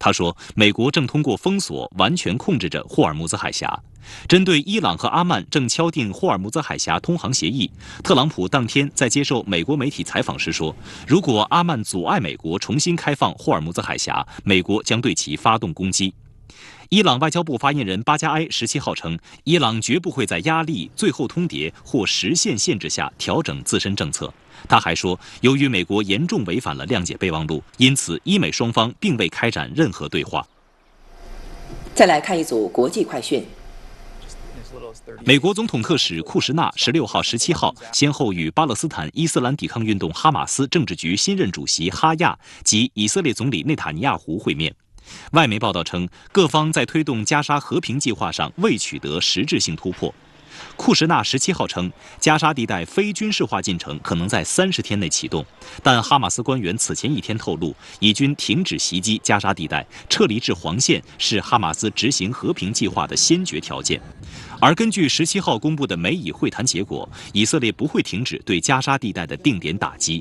他说，美国正通过封锁完全控制着霍尔木兹海峡。针对伊朗和阿曼正敲定霍尔木兹海峡通航协议，特朗普当天在接受美国媒体采访时说，如果阿曼阻碍美国重新开放霍尔木兹海峡，美国将对其发动攻击。伊朗外交部发言人巴加埃17号称，伊朗绝不会在压力、最后通牒或时限限制下调整自身政策。他还说，由于美国严重违反了谅解备忘录，因此伊美双方并未开展任何对话。 再来看一组国际快讯。 美国总统特使库什纳16号、17号先后与巴勒斯坦伊斯兰抵抗运动哈马斯政治局新任主席哈亚及以色列总理内塔尼亚胡会面。外媒报道称，各方在推动加沙和平计划上未取得实质性突破。库什纳17号称，加沙地带非军事化进程可能在30天内启动，但哈马斯官员此前一天透露，以军停止袭击加沙地带，撤离至黄线是哈马斯执行和平计划的先决条件。而根据17号公布的美以会谈结果，以色列不会停止对加沙地带的定点打击。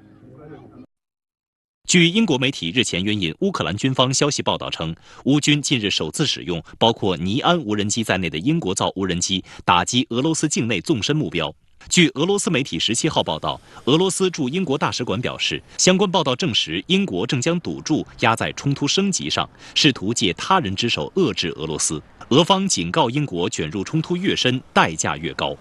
据英国媒体日前援引乌克兰军方消息报道称，乌军近日首次使用包括尼安无人机在内的英国造无人机打击俄罗斯境内纵深目标。据俄罗斯媒体17号报道，俄罗斯驻英国大使馆表示，相关报道证实英国正将赌注压在冲突升级上，试图借他人之手遏制俄罗斯。俄方警告英国，卷入冲突越深，代价越高。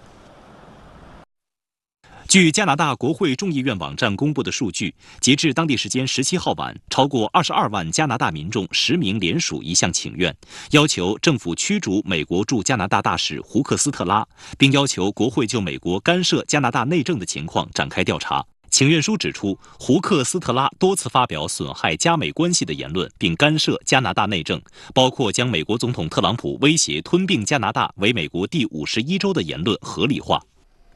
据加拿大国会众议院网站公布的数据，截至当地时间17号晚，超过22万加拿大民众实名联署一项请愿，要求政府驱逐美国驻加拿大大使胡克斯特拉，并要求国会就美国干涉加拿大内政的情况展开调查。请愿书指出，胡克斯特拉多次发表损害加美关系的言论，并干涉加拿大内政，包括将美国总统特朗普威胁吞并加拿大为美国第51州的言论合理化。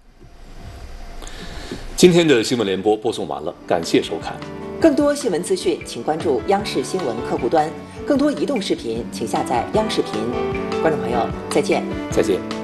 今天的新闻联播播送完了，感谢收看。 更多新闻资讯，请关注央视新闻客户端；更多移动视频，请下载央视频。观众朋友，再见。 再见。